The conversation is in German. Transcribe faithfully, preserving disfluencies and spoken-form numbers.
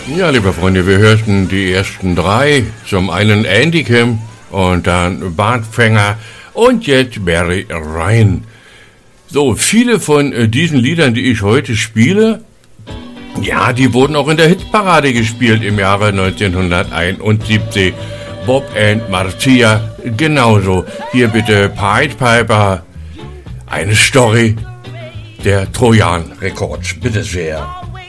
Ja, liebe Freunde, wir hörten die ersten drei. Zum einen Andy Kim und dann Bart Fänger und jetzt Barry Ryan. So, viele von äh, diesen Liedern, die ich heute spiele, ja, die wurden auch in der Hitparade gespielt im Jahre neunzehnhunderteinundsiebzig. Bob and Marcia genauso. Hier bitte Pied Piper, eine Story der Trojan Records. Bitte sehr.